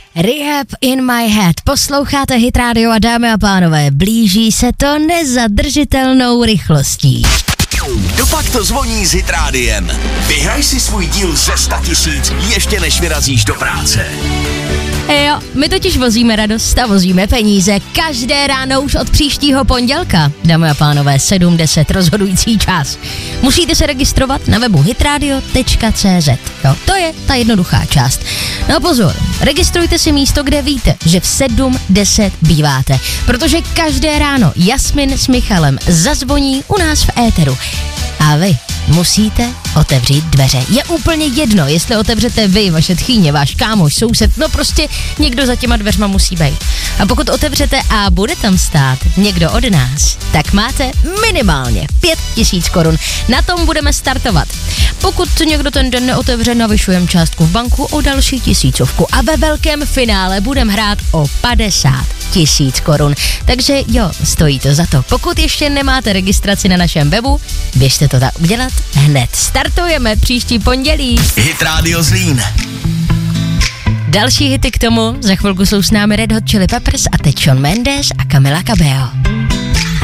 Rehab in my head. Posloucháte Hit Radio a dámy a pánové, blíží se to nezadržitelnou rychlostí. Dopak to zvoní s Hit Rádiem. Vyhraj si svůj díl ze 100 000 ještě než vyrazíš do práce. Jo, my totiž vozíme radost a vozíme peníze každé ráno už od příštího pondělka. Dámy a pánové, 7:10 rozhodující čas. Musíte se registrovat na webu hitradio.cz. Jo, to je ta jednoduchá část. No pozor, registrujte si místo, kde víte, že v 7:10 býváte, protože každé ráno Jasmin s Michalem zazvoní u nás v éteru. A vy musíte otevřít dveře. Je úplně jedno, jestli otevřete vy, vaše tchýně, váš kámoš, soused, no prostě někdo za těma dveřma musí být. A pokud otevřete a bude tam stát někdo od nás, tak máte minimálně 5 000 korun. Na tom budeme startovat. Pokud někdo ten den neotevře, navyšujeme částku v banku o další 1000 a ve velkém finále budeme hrát o 50 000 korun. Takže jo, stojí to za to. Pokud ještě nemáte registraci na našem webu, běžte to tak udělat hned. Startujeme příští pondělí. Hit Radio Zlín. Další hity k tomu, za chvilku jsou s námi Red Hot Chili Peppers a teď Shawn Mendes a Camila Cabello.